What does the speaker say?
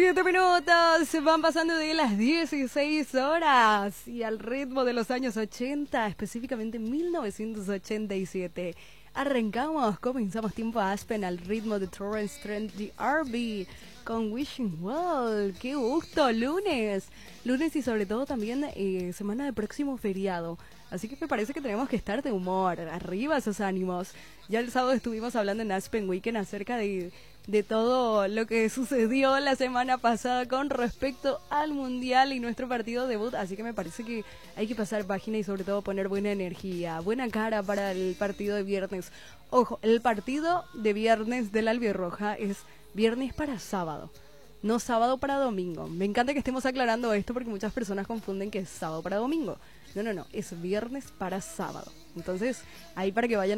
7 minutos, van pasando de las 16 horas y al ritmo de los años 80, específicamente 1987. Arrancamos, comenzamos Tiempo Aspen al ritmo de Torrance Trent de R&B con Wishing Well. ¡Qué gusto! Lunes y sobre todo también semana de próximo feriado. Así que me parece que tenemos que estar de humor, arriba esos ánimos. Ya el sábado estuvimos hablando en Aspen Weekend acerca de todo lo que sucedió la semana pasada con respecto al Mundial y nuestro partido debut, así que me parece que hay que pasar página y sobre todo poner buena energía, buena cara para el partido de viernes. Ojo, el partido de viernes del Albirroja es viernes para sábado, no sábado para domingo. Me encanta que estemos aclarando esto porque muchas personas confunden que es sábado para domingo. No, es viernes para sábado. Entonces, ahí para que vayan